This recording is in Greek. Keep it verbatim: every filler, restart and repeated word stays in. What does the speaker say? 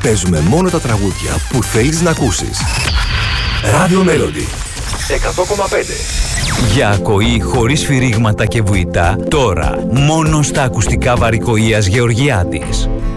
παίζουμε μόνο τα τραγούδια που θέλεις να ακούσεις. Radio Melody εκατό κόμμα πέντε. Για ακοή χωρίς σφυρίγματα και βουητά, τώρα μόνο στα ακουστικά Βαρικοΐας Γεωργιάδης.